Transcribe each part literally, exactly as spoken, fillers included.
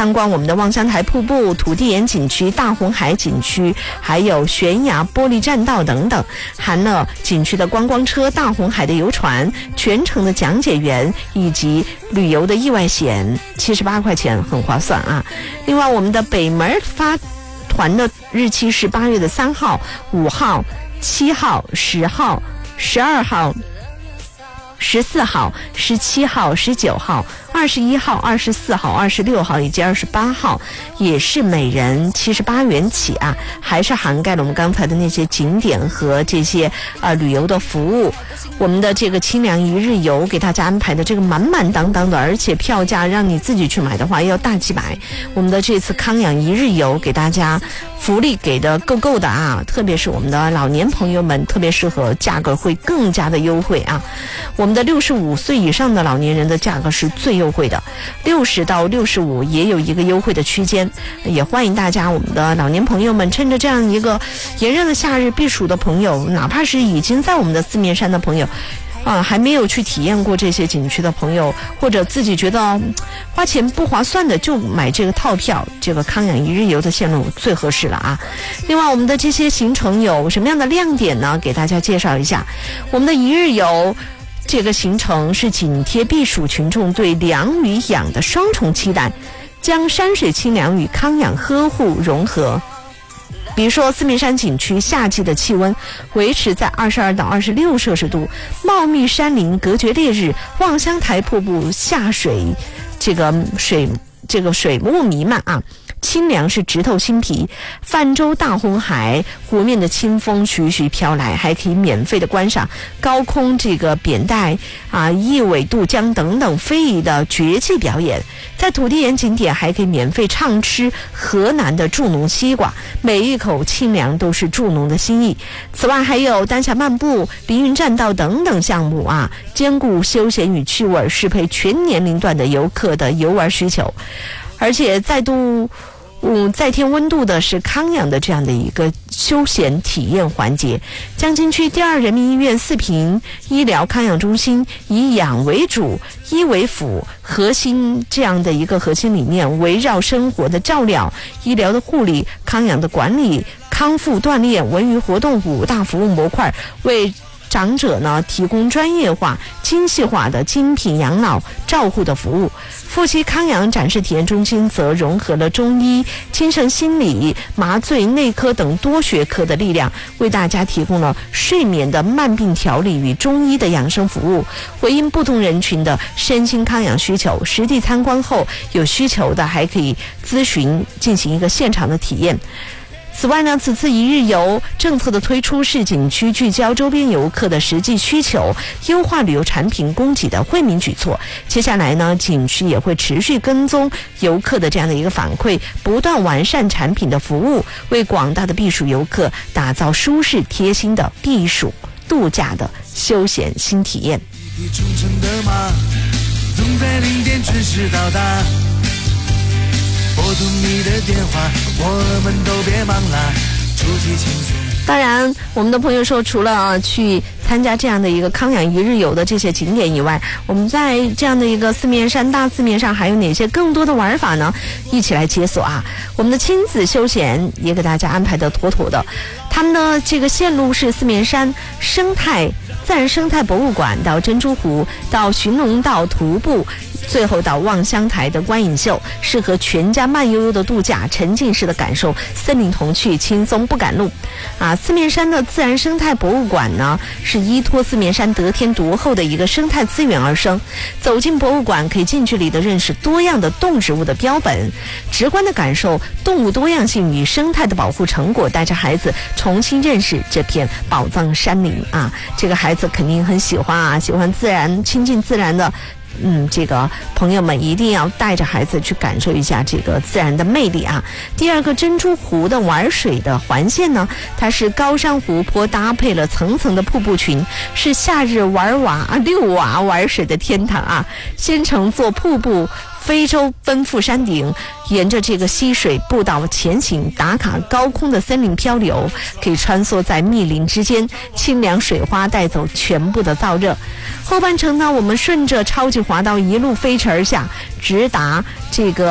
参观我们的望乡台瀑布、土地岩景区、大红海景区，还有悬崖玻璃栈道等等，含了景区的观光车、大红海的游船、全程的讲解员以及旅游的意外险，七十八块钱，很划算啊。另外，我们的北门发团的日期是八月的三号、五号、七号、十号、十二号、十四号、十七号、十九号、二十一号、二十四号、二十六号以及二十八号，也是每人七十八元起啊，还是涵盖了我们刚才的那些景点和这些呃旅游的服务。我们的这个清凉一日游给大家安排的这个满满当当的，而且票价让你自己去买的话要大几百。我们的这次康养一日游给大家福利给的够够的啊，特别是我们的老年朋友们特别适合，价格会更加的优惠啊。我们的六十五岁以上的老年人的价格是最优惠的，六十到六十五也有一个优惠的区间，也欢迎大家我们的老年朋友们趁着这样一个炎热的夏日避暑的朋友，哪怕是已经在我们的四面山的朋友啊，还没有去体验过这些景区的朋友，或者自己觉得、嗯、花钱不划算的，就买这个套票，这个康养一日游的线路最合适了啊。另外，我们的这些行程有什么样的亮点呢？给大家介绍一下。我们的一日游这个行程是紧贴避暑群众对凉与养的双重期待，将山水清凉与康养呵护融合。比如说四面山景区夏季的气温维持在二十二到二十六摄氏度，茂密山林隔绝烈日，望乡台瀑布下水，这个水这个水雾弥漫啊，清凉是直透心脾。泛舟大红海，湖面的清风徐徐飘来，还可以免费的观赏高空这个扁带啊、一尾渡江等等非遗的绝技表演。在土地岩景点还可以免费畅吃河南的助农西瓜，每一口清凉都是助农的心意。此外还有丹霞漫步、凌云栈道等等项目啊，兼顾休闲与趣味，适配全年龄段的游客的游玩需求。而且再度嗯，再添温度的是康养的这样的一个休闲体验环节。江津区第二人民医院四平医疗康养中心以养为主、医为辅核心这样的一个核心理念，围绕生活的照料、医疗的护理、康养的管理、康复锻炼、文娱活动五大服务模块，为长者呢提供专业化、精细化的精品养老照护的服务。夫妻康养展示体验中心则融合了中医、精神心理、麻醉、内科等多学科的力量，为大家提供了睡眠的慢病调理与中医的养生服务，回应不同人群的身心康养需求。实地参观后，有需求的还可以咨询进行一个现场的体验。此外呢，此次一日游政策的推出是景区聚焦周边游客的实际需求，优化旅游产品供给的惠民举措。接下来呢，景区也会持续跟踪游客的这样的一个反馈，不断完善产品的服务，为广大的避暑游客打造舒适贴心的避暑度假的休闲新体验。 忠诚的马总在零点准时到达，拨通你的电话，我们都别忙啦，出去轻松。 当然我们的朋友说，除了、啊、去参加这样的一个康养一日游的这些景点以外，我们在这样的一个四面山大四面上还有哪些更多的玩法呢？一起来解锁啊！我们的亲子休闲也给大家安排的妥妥的，他们的这个线路是四面山生态自然生态博物馆到珍珠湖到寻龙道徒步，最后到望乡台的观影秀，适合全家慢悠悠的度假，沉浸式的感受森林童趣，轻松不赶路啊！四面山的自然生态博物馆呢，是依托四面山得天独厚的一个生态资源而生。走进博物馆，可以近距离的认识多样的动植物的标本，直观的感受动物多样性与生态的保护成果，带着孩子重新认识这片宝藏山林啊！这个孩子肯定很喜欢啊，喜欢自然、亲近自然的。嗯，这个朋友们一定要带着孩子去感受一下这个自然的魅力啊。第二个，珍珠湖的玩水的环线呢，它是高山湖泊搭配了层层的瀑布群，是夏日玩娃啊遛娃玩水的天堂啊。先乘坐瀑布非洲奔赴山顶，沿着这个溪水步道前行，打卡高空的森林漂流，可以穿梭在密林之间，清凉水花带走全部的燥热。后半程呢，我们顺着超级滑道一路飞驰而下，直达这个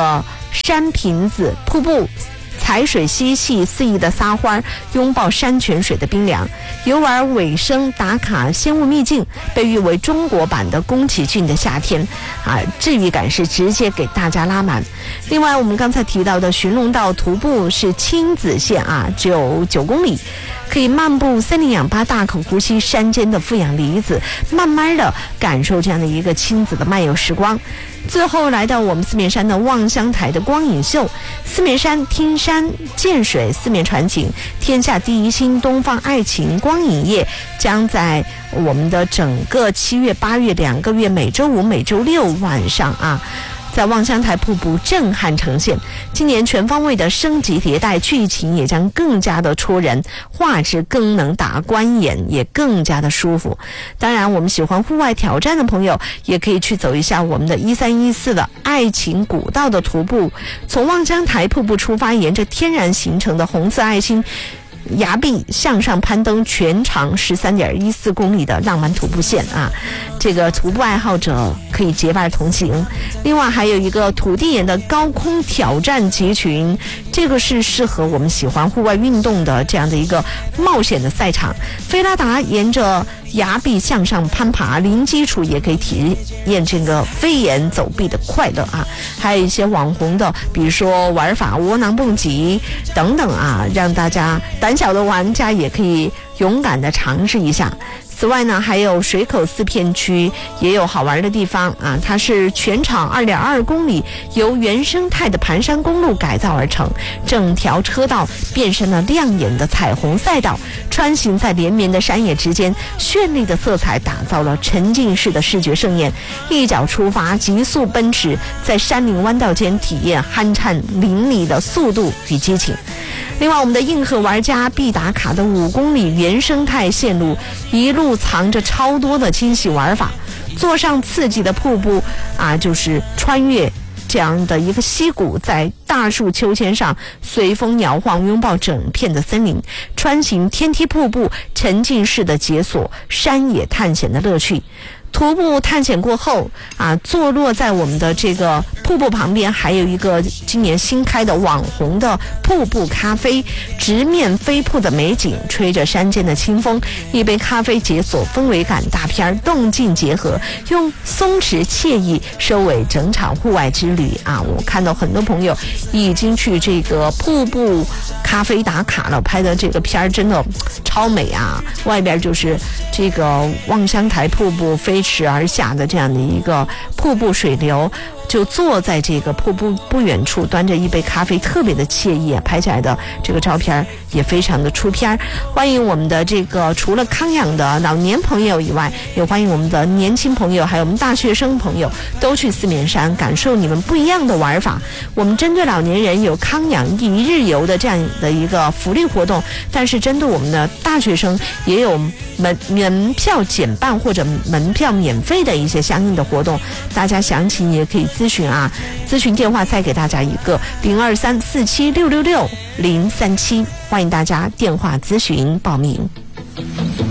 山瓶子瀑布，踩水嬉戏，肆意的撒欢，拥抱山泉水的冰凉，游玩尾声打卡仙雾秘境，被誉为中国版的宫崎骏的夏天啊，治愈感是直接给大家拉满。另外我们刚才提到的寻龙道徒步是青子线啊，只有九公里，可以漫步森林氧吧，大口呼吸山间的负氧离子，慢慢的感受这样的一个亲子的漫游时光。最后来到我们四面山的望乡台的光影秀，四面山听山见水，四面传情，天下第一星东方爱情光影夜将在我们的整个七月八月两个月每周五每周六晚上啊，在望乡台瀑布震撼呈现。今年全方位的升级迭代，剧情也将更加的戳人，画质更能打观眼，也更加的舒服。当然我们喜欢户外挑战的朋友也可以去走一下我们的一三一四的爱情古道的徒步，从望乡台瀑布出发，沿着天然形成的红色爱心崖壁向上攀登，全长 十三点一四公里的浪漫徒步线啊，这个徒步爱好者可以结伴同行。另外还有一个土地岩的高空挑战集群，这个是适合我们喜欢户外运动的这样的一个冒险的赛场。菲拉达沿着崖壁向上攀爬，零基础也可以体验这个飞檐走壁的快乐啊。还有一些网红的，比如说玩法窝囊蹦极等等啊，让大家胆小的玩家也可以勇敢的尝试一下。此外呢，还有水口四片区也有好玩的地方啊，它是全长 二点二公里，由原生态的盘山公路改造而成，整条车道变身了亮眼的彩虹赛道，穿行在连绵的山野之间，绚丽的色彩打造了沉浸式的视觉盛宴。一脚出发，急速奔驰，在山林弯道间体验酣畅淋漓的速度与激情。另外我们的硬核玩家必打卡的五公里原生态线路，一路藏着超多的惊喜玩法，坐上刺激的瀑布啊，就是穿越这样的一个溪谷，在大树秋千上随风摇晃，拥抱整片的森林，穿行天梯瀑布，沉浸式的解锁山野探险的乐趣。徒步探险过后啊，坐落在我们的这个瀑布旁边，还有一个今年新开的网红的瀑布咖啡，直面飞瀑的美景，吹着山间的清风，一杯咖啡解锁氛围感大片，动静结合，用松弛惬意收尾整场户外之旅啊！我看到很多朋友已经去这个瀑布咖啡打卡了，拍的这个片真的超美啊！外边就是这个望乡台瀑布飞驰而下的这样的一个瀑布水流，就坐在这个瀑布不远处，端着一杯咖啡，特别的惬意啊！拍起来的这个照片也非常的出片。欢迎我们的这个除了康养的老年朋友以外，也欢迎我们的年轻朋友，还有我们大学生朋友都去四面山感受你们不一样的玩法。我们针对老年人有康养一日游的这样的一个福利活动，但是针对我们的大学生也有门门票减半或者门票免费的一些相应的活动，大家详情也可以咨询啊。咨询电话再给大家一个零二三四七六六六零三七，欢迎大家电话咨询报名。